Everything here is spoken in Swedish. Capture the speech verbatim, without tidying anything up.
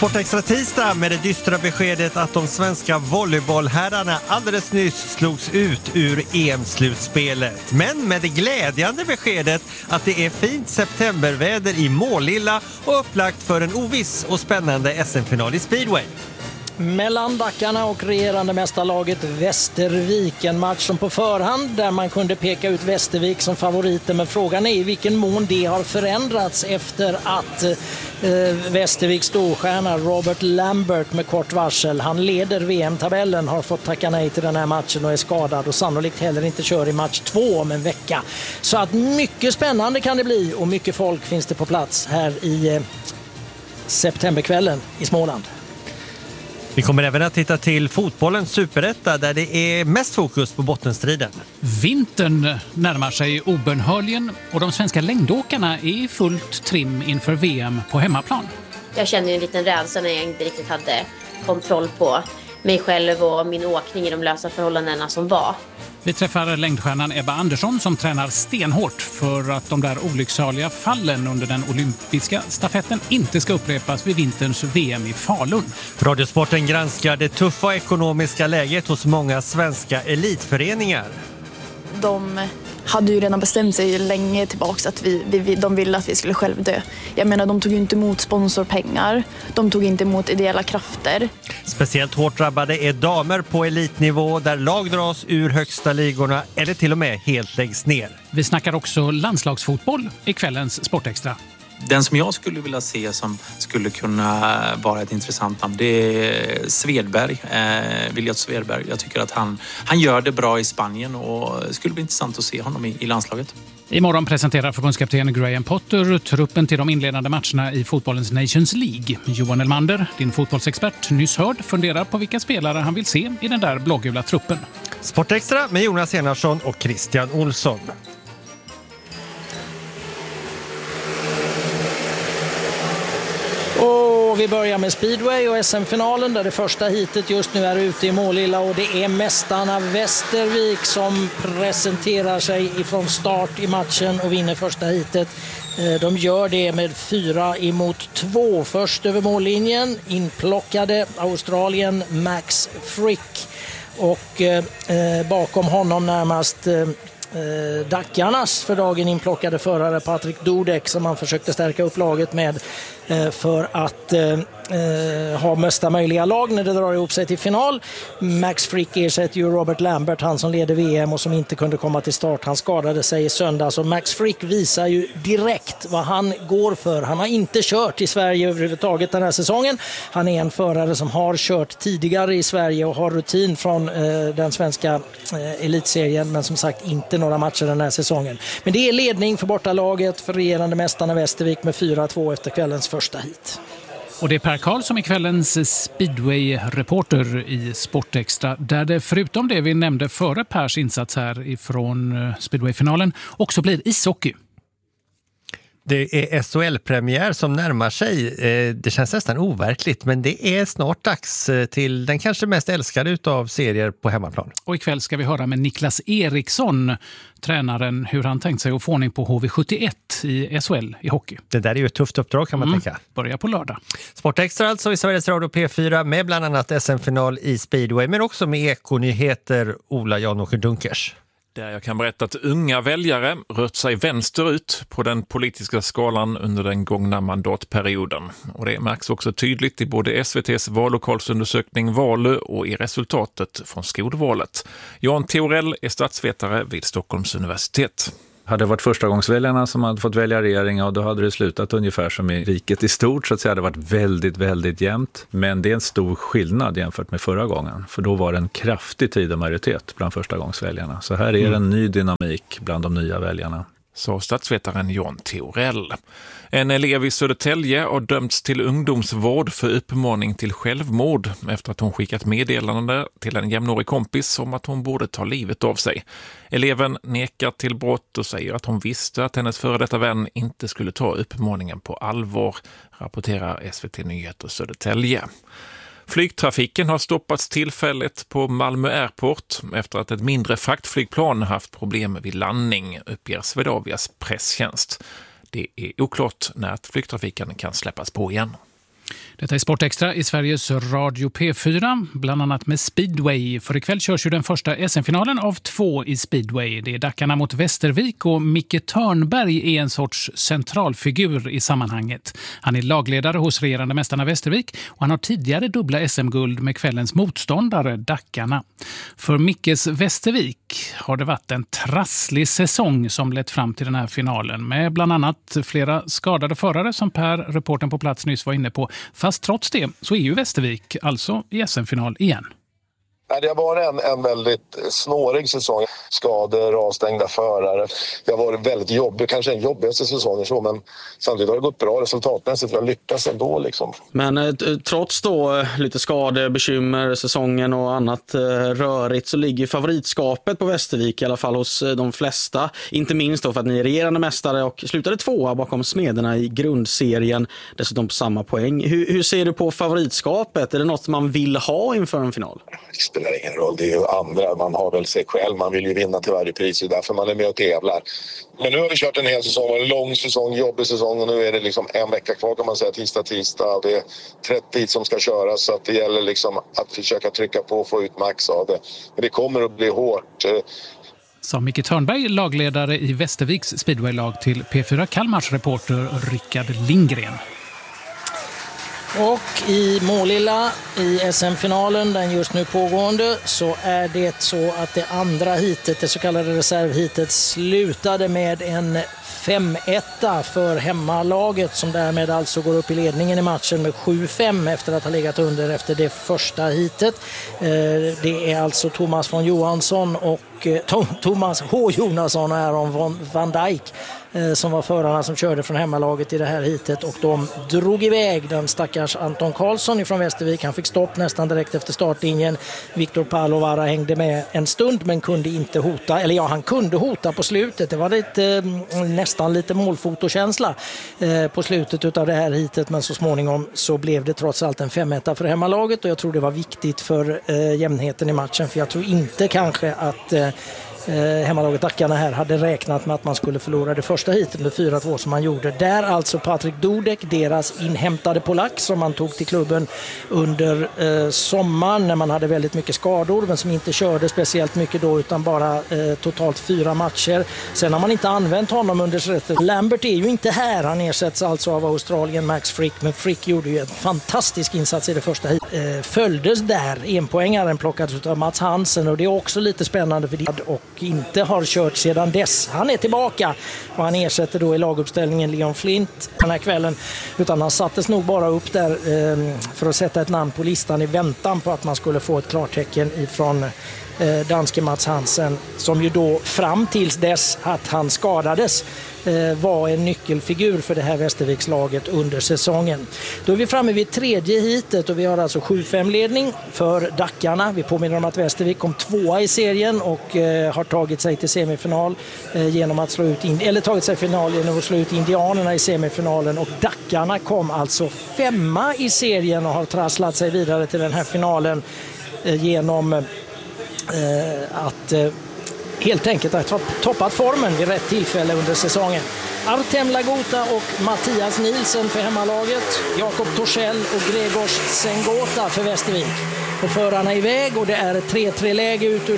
Sportextra tisdag med det dystra beskedet att de svenska volleybollherrarna alldeles nyss slogs ut ur E M-slutspelet. Men med det glädjande beskedet att det är fint septemberväder i Målilla och upplagt för en oviss och spännande S M-final i speedway. Mellan Dackarna och regerande mästarlaget Västervik. En match som på förhand där man kunde peka ut Västervik som favoriter. Men frågan är i vilken mån det har förändrats efter att eh, Västerviks storstjärna Robert Lambert med kort varsel, han leder V M-tabellen, har fått tacka nej till den här matchen och är skadad och sannolikt heller inte kör i match två om en vecka. Så att mycket spännande kan det bli och mycket folk finns det på plats här i eh, septemberkvällen i Småland. Vi kommer även att titta till fotbollens superetta där det är mest fokus på bottenstriden. Vintern närmar sig obönhörligen och de svenska längdåkarna är i fullt trim inför V M på hemmaplan. Jag känner en liten rädsla när jag inte riktigt hade kontroll på mig själv och min åkning i de lösa förhållandena som var. Vi träffar längdstjärnan Ebba Andersson som tränar stenhårt för att de där olycksaliga fallen under den olympiska stafetten inte ska upprepas vid vinterns V M i Falun. Radiosporten granskar det tuffa ekonomiska läget hos många svenska elitföreningar. De hade ju redan bestämt sig länge tillbaka att vi, vi, de ville att vi skulle själv dö. Jag menar, de tog ju inte emot sponsorpengar. De tog inte emot ideella krafter. Speciellt hårt drabbade är damer på elitnivå där lag dras ur högsta ligorna eller till och med helt läggs ner. Vi snackar också landslagsfotboll i kvällens Sportextra. Den som jag skulle vilja se som skulle kunna vara ett intressant namn, det är Svedberg, eh, William Svedberg. Jag tycker att han, han gör det bra i Spanien och det skulle bli intressant att se honom i, i landslaget. Imorgon presenterar förbundskapten Graham Potter truppen till de inledande matcherna i fotbollens Nations League. Johan Elmander, din fotbollsexpert, nyss hörd, funderar på vilka spelare han vill se i den där blågula truppen. Sportextra med Jonas Enarsson och Christian Olsson. Och vi börjar med speedway och S M-finalen där det första heatet just nu är ute i Målilla och det är mästarna Västervik som presenterar sig ifrån start i matchen och vinner första heatet. De gör det med fyra emot två. Först över mållinjen inplockade Australien Max Frick och eh, bakom honom närmast eh, Eh, Dackarnas för dagen inplockade förare Patrik Dudek som man försökte stärka upp laget med eh, för att eh, eh, ha mesta möjliga lag när det drar ihop sig till final. Max Frick ersätter ju Robert Lambert, han som leder V M och som inte kunde komma till start. Han skadade sig i söndag, så Max Frick visar ju direkt vad han går för. Han har inte kört i Sverige överhuvudtaget den här säsongen. Han är en förare som har kört tidigare i Sverige och har rutin från eh, den svenska eh, elitserien, men som sagt inte några matcher den här säsongen. Men det är ledning för bortalaget för regerande mästarna Västervik med fyra två efter kvällens första hit. Och det är Per Karl som är kvällens speedway-reporter i Sportextra, där det förutom det vi nämnde före Pers insats här ifrån speedway-finalen också blir ishockey. Det är S H L-premiär som närmar sig. Det känns nästan overkligt, men det är snart dags till den kanske mest älskade utav serier på hemmaplan. Och ikväll ska vi höra med Niklas Eriksson, tränaren, hur han tänkt sig att få ordning på H V sjuttioett i S H L i hockey. Det där är ju ett tufft uppdrag kan man mm. tänka. Börja på lördag. Sportextra alltså i Sveriges Radio P fyra med bland annat S M-final i speedway, men också med ekonyheter. Ola Jan-Åke Dunkers. Där jag kan berätta att unga väljare rört sig vänsterut på den politiska skalan under den gångna mandatperioden. Och det märks också tydligt i både S V T:s vallokalsundersökning Valu och i resultatet från skolvalet. Jan Theorell är statsvetare vid Stockholms universitet. Hade det varit förstagångsväljarna som hade fått välja regering, och då hade det slutat ungefär som i riket i stort, så att säga. Det hade varit väldigt, väldigt jämnt. Men det är en stor skillnad jämfört med förra gången. För då var det en kraftig tidemajoritet bland förstagångsväljarna. Så här är det en ny dynamik bland de nya väljarna. Sa statsvetaren Jan Theorell. En elev i Södertälje har dömts till ungdomsvård för uppmaning till självmord efter att hon skickat meddelande till en jämnårig kompis om att hon borde ta livet av sig. Eleven nekar till brott och säger att hon visste att hennes före detta vän inte skulle ta uppmaningen på allvar, rapporterar S V T Nyheter Södertälje. Flygtrafiken har stoppats tillfälligt på Malmö Airport efter att ett mindre fraktflygplan haft problem vid landning, uppger Swedavias presstjänst. Det är oklart när flygtrafiken kan släppas på igen. Detta är Sportextra i Sveriges Radio P fyra, bland annat med speedway. För ikväll körs ju den första S M-finalen av två i speedway. Det är Dackarna mot Västervik och Micke Törnberg är en sorts centralfigur i sammanhanget. Han är lagledare hos regerande mästarna Västervik och han har tidigare dubbla S M-guld med kvällens motståndare Dackarna. För Mickes Västervik har det varit en trasslig säsong som lett fram till den här finalen med bland annat flera skadade förare som Per, reporten på plats nyss, var inne på. Fast trots det så är ju Västervik alltså i S M-final igen. Det har varit en, en väldigt snårig säsong. Skador, avstängda förare. Det har varit väldigt jobbigt, kanske den jobbigaste säsongen så, men samtidigt har det gått bra resultatmässigt för att lyckas ändå. Liksom. Men eh, trots då lite skador, bekymmer, säsongen och annat eh, rörigt så ligger favoritskapet på Västervik i alla fall hos eh, de flesta. Inte minst då för att ni är regerande mästare och slutade tvåa bakom Smederna i grundserien, dessutom på samma poäng. Hur, hur ser du på favoritskapet? Är det något man vill ha inför en final? Det spelar ingen roll, det är ju andra. Man har väl sig själv, man vill ju vinna till varje pris, det är därför man är med och tävlar. Men nu har vi kört en hel säsong, en lång säsong, jobbig säsong och nu är det liksom en vecka kvar kan man säga, tisdag, tisdag. Det är trettio som ska köras så att det gäller liksom att försöka trycka på och få ut max av det. Men det kommer att bli hårt. Sa Micke Törnberg, lagledare i Västerviks speedwaylag, till P fyra Kalmars reporter Rickard Lindgren. Och i Målilla i S M-finalen, den just nu pågående, så är det så att det andra hitet, det så kallade reservhitet, slutade med en fem ett för hemmalaget som därmed alltså går upp i ledningen i matchen med sju fem efter att ha legat under efter det första hitet. Det är alltså Thomas von Johansson och Thomas H. Jonasson och Aaron van Dijk som var förarna som körde från hemmalaget i det här hitet, och de drog iväg den stackars Anton Karlsson från Västervik. Han fick stopp nästan direkt efter startlinjen. Viktor Palovara hängde med en stund men kunde inte hota, eller ja, han kunde hota på slutet. Det var lite, nästan lite målfotokänsla på slutet av det här hitet, men så småningom så blev det trots allt en fem ett för hemmalaget, och jag tror det var viktigt för eh, jämnheten i matchen, för jag tror inte kanske att eh, Eh, hemmalaget Dackarna här hade räknat med att man skulle förlora det första hitet med fyra två som man gjorde. Där alltså Patrik Dudek, deras inhämtade polack som man tog till klubben under eh, sommaren när man hade väldigt mycket skador, men som inte körde speciellt mycket då utan bara eh, totalt fyra matcher. Sen har man inte använt honom under sättet. Lambert är ju inte här, han ersätts alltså av Australien Max Frick, men Frick gjorde ju en fantastisk insats i det första hitet. Eh, följdes där, enpoängaren plockades av Mats Hansen, och det är också lite spännande för det, och inte har kört sedan dess. Han är tillbaka och han ersätter då i laguppställningen Leon Flint den här kvällen, utan han sattes nog bara upp där eh, för att sätta ett namn på listan i väntan på att man skulle få ett klartecken ifrån eh, danske Mats Hansen, som ju då fram tills dess att han skadades eh, var en nyckelfigur för det här Västervikslaget under säsongen. Då är vi framme vid tredje hitet och vi har alltså sju fem ledning för Dackarna. Vi påminner om att Västervik kom tvåa i serien och eh, har tagit sig till semifinal eh, genom att slå ut, eller tagit sig final genom att slå ut Indianerna i semifinalen, och Dackarna kom alltså femma i serien och har trasslat sig vidare till den här finalen eh, genom eh, att eh, helt enkelt har toppat formen vid rätt tillfälle under säsongen. Artem Lagota och Mattias Nielsen för hemmalaget, Jakob Torssell och Gregors Sengota för Västervik. Och förarna iväg, och det är ett tre tre läge ut ur